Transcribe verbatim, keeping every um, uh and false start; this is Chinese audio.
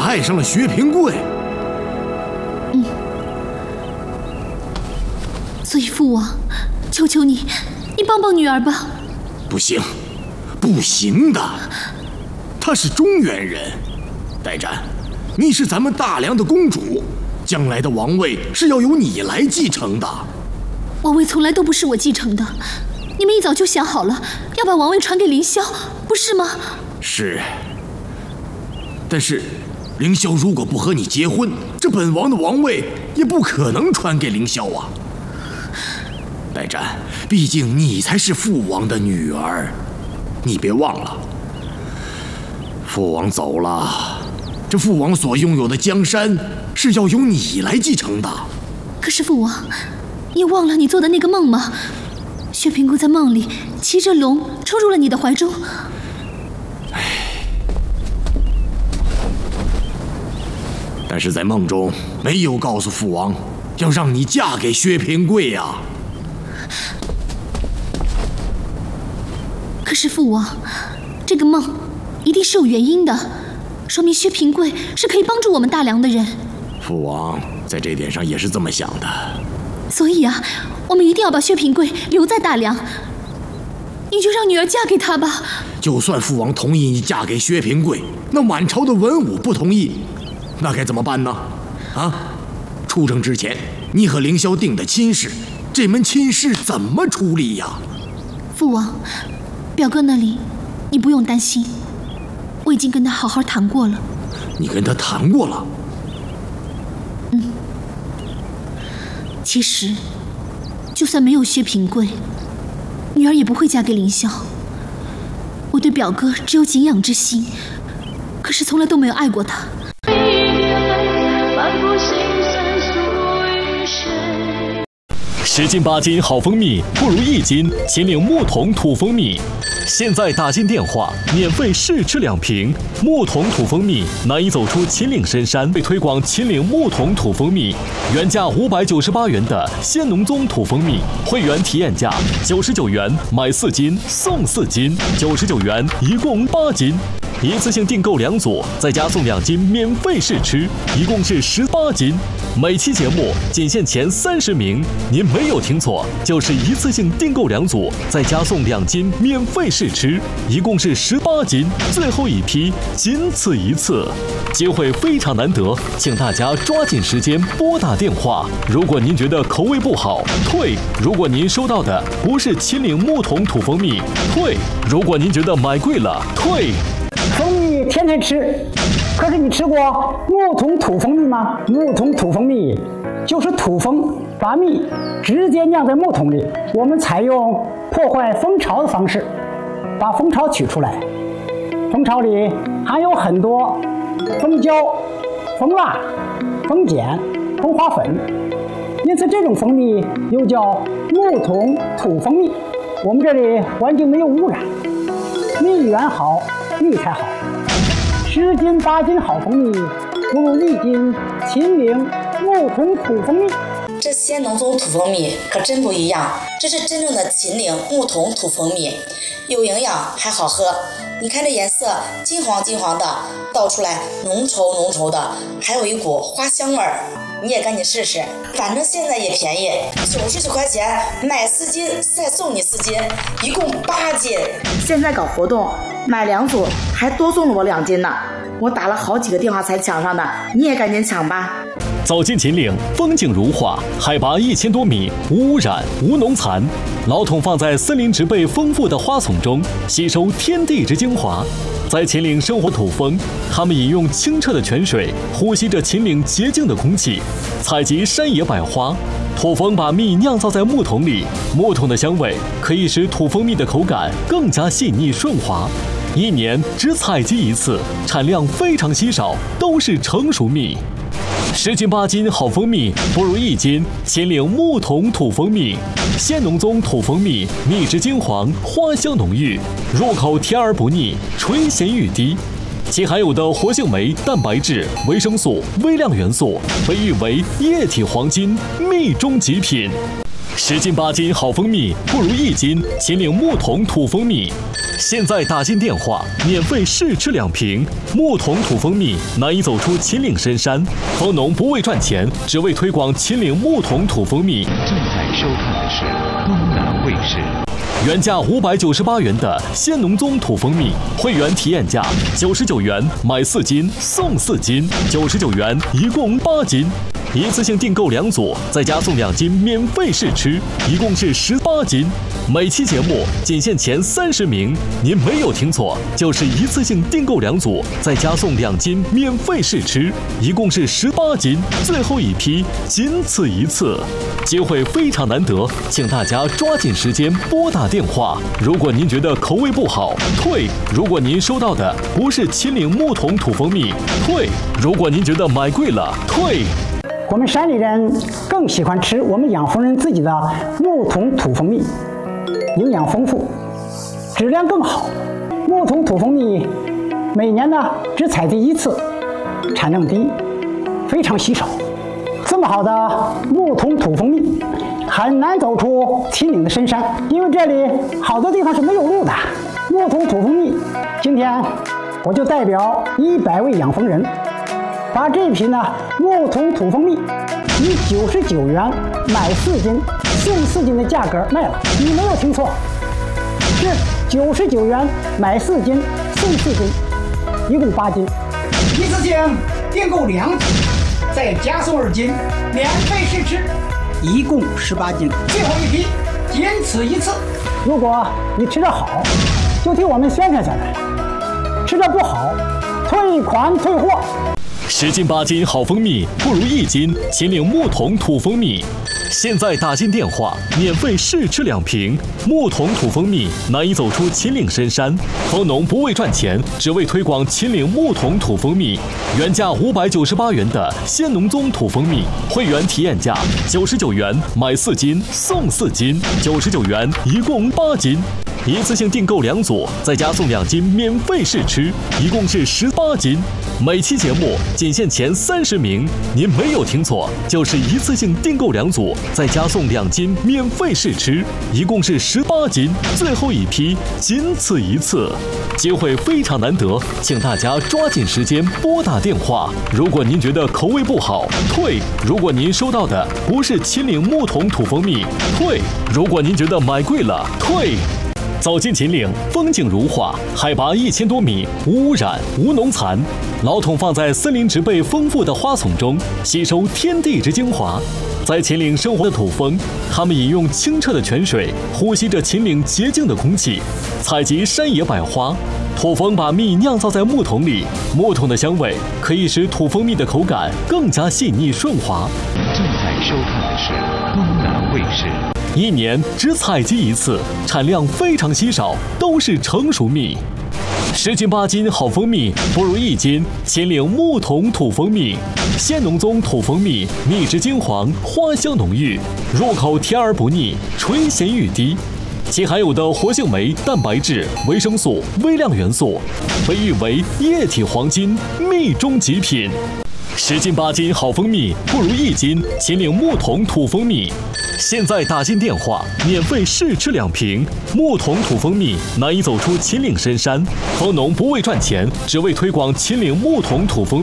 爱上了薛平贵。 嗯。所以父王，求求你，你帮帮女儿吧。 不行，不行的。她是中原人，代战，你是咱们大梁的公主，将来的王位是要由你来继承的。 王位从来都不是我继承的，你们一早就想好了，要把王位传给凌霄，不是吗？ 是。但是，凌霄如果不和你结婚，这本王的王位也不可能传给凌霄啊。代战，毕竟你才是父王的女儿，你别忘了，父王走了，这父王所拥有的江山是要由你来继承的。 可是父王，你忘了你做的那个梦吗？薛平贵在梦里骑着龙冲入了你的怀中。 唉，但是在梦中没有告诉父王要让你嫁给薛平贵呀。 可是父王，这个梦一定是有原因的，说明薛平贵是可以帮助我们大梁的人。 父王在这点上也是这么想的。 所以啊，我们一定要把薛平贵留在大梁。你就让女儿嫁给他吧。 就算父王同意你嫁给薛平贵，那满朝的文武不同意，那该怎么办呢？啊，出征之前，你和凌霄定的亲事，这门亲事怎么处理呀？ 父王，表哥那里你不用担心，我已经跟他好好谈过了。 你跟他谈过了？ 嗯。其实，就算没有薛平贵，女儿也不会嫁给凌霄。我对表哥只有敬仰之心，可是从来都没有爱过他。 十斤八斤好蜂蜜，不如一斤秦岭木桶土蜂蜜。现在打进电话，免费试吃两瓶木桶土蜂蜜，难以走出秦岭深山。为推广秦岭木桶土蜂蜜，原价五百九十八元的仙农宗土蜂蜜，会员体验价九十九元，买四斤送四斤，九十九元一共八斤。一次性订购两组，再加送两斤免费试吃，一共是十八斤。每期节目仅限前三十名，您没有听错，就是一次性订购两组，再加送两斤免费试吃，一共是十八斤。最后一批仅此一次，机会非常难得，请大家抓紧时间拨打电话。如果您觉得口味不好，退；如果您收到的不是秦岭木桶土蜂蜜，退；如果您觉得买贵了，退。 蜂蜜天天吃，可是你吃过木桶土蜂蜜吗？木桶土蜂蜜就是土蜂把蜜直接酿在木桶里，我们采用破坏蜂巢的方式把蜂巢取出来。蜂巢里含有很多蜂胶、蜂蜡、蜂碱、蜂花粉，因此这种蜂蜜又叫木桶土蜂蜜。我们这里环境没有污染，蜜源好，蜜才好。十斤八斤好蜂蜜，不如一斤秦岭木桶土蜂蜜。 这仙农宗土蜂蜜可真不一样，这是真正的秦岭木桶土蜂蜜，有营养还好喝。你看这颜色金黄金黄的，倒出来浓稠浓稠的，还有一股花香味儿。你也赶紧试试，反正现在也便宜，九十九块钱买四斤再送你四斤，一共八斤。 现在搞活动，买两组还多送了我两斤呢，我打了好几个电话才抢上的，你也赶紧抢吧。 走进秦岭，风景如画，海拔一千多米，无污染，无农残。老桶放在森林植被丰富的花丛中，吸收天地之精华。在秦岭生活土蜂，他们饮用清澈的泉水，呼吸着秦岭洁净的空气，采集山野百花。土蜂把蜜酿造在木桶里，木桶的香味可以使土蜂蜜的口感更加细腻顺滑。一年只采集一次，产量非常稀少，都是成熟蜜。十斤八斤好蜂蜜，不如一斤秦岭木桶土蜂蜜。仙农宗土蜂蜜，蜜质金黄，花香浓郁，入口甜而不腻，醇咸欲滴。其含有的活性酶、蛋白质、维生素、微量元素被誉为液体黄金，蜜中极品。十斤八斤好蜂蜜，不如一斤秦岭木桶土蜂蜜。 现在打进电话，免费试吃两瓶木桶土蜂蜜，难以走出秦岭深山。蜂农不为赚钱，只为推广秦岭木桶土蜂蜜。 正在收看的是东南卫视。 原价五百九十八元的鲜农宗土蜂蜜，会员体验价九十九元买四斤送四斤，九十九元一共八斤。一次性订购两组，再加送两斤免费试吃，一共是十八斤。每期节目仅限前三十名，您没有听错，就是一次性订购两组，再加送两斤免费试吃，一共是十八斤。最后一批仅此一次，机会非常难得，请大家抓紧时间拨打电话。如果您觉得口味不好，退；如果您收到的不是秦岭木桶土蜂蜜，退；如果您觉得买贵了，退。 我们山里人更喜欢吃我们养蜂人自己的木桶土蜂蜜，营养丰富，质量更好。木桶土蜂蜜每年呢只采集一次，产量低，非常稀少。这么好的木桶土蜂蜜很难走出秦岭的深山，因为这里好多地方是没有路的。木桶土蜂蜜，今天我就代表一百位养蜂人，把这批呢木桶土蜂蜜以九十九元买四斤送四斤的价格卖了。你没有听错，是九十九元买四斤送四斤，一共八斤。一次性订购两斤，再加送二斤免费试吃，一共十八斤。最后一批仅此一次。如果你吃得好，就替我们宣传宣传；吃得不好，退款退货。 十斤八斤好蜂蜜不如一斤秦岭木桶土蜂蜜。现在打进电话，免费试吃两瓶木桶土蜂蜜，难以走出秦岭深山。蜂农不为赚钱，只为推广秦岭木桶土蜂蜜。原价五百九十八元的鲜农宗土蜂蜜，会员体验价九十九元买四斤送四斤，九十九元一共八斤。一次性订购两组，再加送两斤免费试吃，一共是十八斤。每期节目仅限前三十名，您没有听错，就是一次性订购两组，再加送两斤免费试吃，一共是十八斤。最后一批仅此一次，机会非常难得，请大家抓紧时间拨打电话。如果您觉得口味不好，退；如果您收到的不是秦岭木桶土蜂蜜，退；如果您觉得买贵了，退。走进秦岭，风景如画，海拔一千多米，无污染，无农残。老桶放在森林植被丰富的花丛中，吸收天地之精华。在秦岭生活的土蜂，它们饮用清澈的泉水，呼吸着秦岭洁净的空气，采集山野百花。土蜂把蜜酿造在木桶里，木桶的香味可以使土蜂蜜的口感更加细腻顺滑。 正在收看的是东南卫视。 一年只采集一次，产量非常稀少，都是成熟蜜。十斤八斤好蜂蜜不如一斤秦岭木桶土蜂蜜。鲜农宗土蜂蜜，蜜质金黄，花香浓郁，入口甜而不腻，醇咸欲滴。其含有的活性酶、蛋白质、维生素、微量元素，被誉为液体黄金，蜜中极品。十斤八斤好蜂蜜不如一斤秦岭木桶土蜂蜜。现在打进电话，免费试吃两瓶木桶土蜂蜜，难以走出秦岭深山。蜂农不为赚钱，只为推广秦岭木桶土蜂蜜。